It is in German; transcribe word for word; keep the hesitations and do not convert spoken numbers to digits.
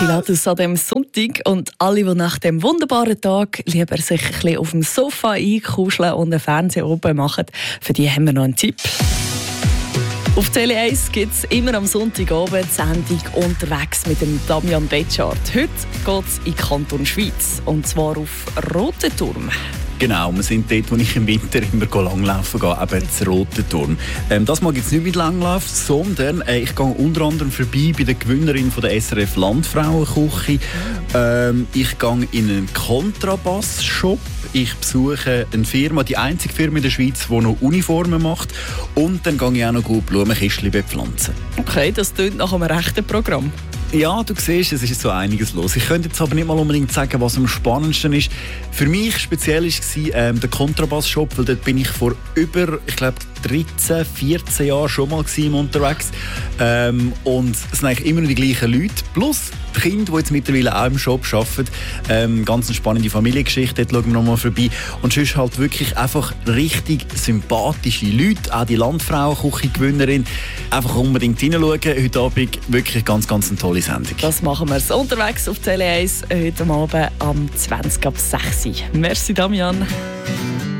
Pilatus an diesem Sonntag und alle, die nach dem wunderbaren Tag lieber sich ein bisschen auf dem Sofa einkuscheln und den Fernseher oben machen, für die haben wir noch einen Tipp. Auf Tele eins gibt es immer am Sonntagabend die Sendung «Unterwegs» mit dem Damian Betschart. Heute geht es in den Kanton Schwyz, und zwar auf Rotenturm. Genau, wir sind dort, wo ich im Winter immer langlaufen gehe, eben das Rote Turm. Ähm, das Mal gibt es nicht mit Langlauf, sondern äh, ich gehe unter anderem vorbei bei der Gewinnerin von der S R F Landfrauenküche. Ähm, ich gehe in einen Kontrabass-Shop. Ich besuche eine Firma, die einzige Firma in der Schweiz, die noch Uniformen macht. Und dann gehe ich auch noch gut Blumenkistchen bepflanzen. Okay, das klingt nach einem rechten Programm. Ja, du siehst, es ist so einiges los. Ich könnte jetzt aber nicht mal unbedingt sagen, was am spannendsten ist. Für mich speziell war ähm, der Kontrabass-Shop, weil dort bin ich vor über, ich glaube, dreizehn, vierzehn Jahren schon mal unterwegs. Ähm, und es sind eigentlich immer noch die gleichen Leute. Plus die Kinder, die jetzt mittlerweile auch im Shop arbeiten. Ähm, ganz eine spannende Familiengeschichte, dort schauen wir noch mal vorbei. Und sonst halt wirklich einfach richtig sympathische Leute. Auch die Landfrauenküche-Gewinnerin. Einfach unbedingt hineinschauen. Heute Abend wirklich ganz, ganz eine tolle Sendung. Das machen wir so unterwegs auf Tele eins heute Abend am zwanzig ab sechs. Merci, Damian.